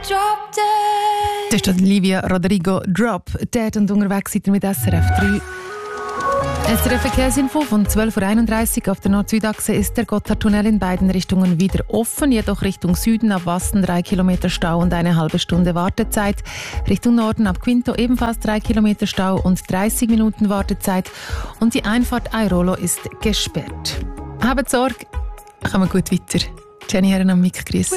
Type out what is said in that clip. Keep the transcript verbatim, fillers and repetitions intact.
drop dead. Das ist Olivia Rodrigo, Drop Dead, und unterwegs seid ihr mit S R F drei. S R F-Verkehrsinfo von zwölf Uhr einunddreißig. Auf der Nord-Süd-Achse ist der Gotthardtunnel in beiden Richtungen wieder offen, jedoch Richtung Süden ab Wasten drei Kilometer Stau und eine halbe Stunde Wartezeit. Richtung Norden ab Quinto ebenfalls drei Kilometer Stau und dreißig Minuten Wartezeit. Und die Einfahrt Airolo ist gesperrt. Habt Sorge, kommen gut weiter. Jenny Herren am Mic, grüß.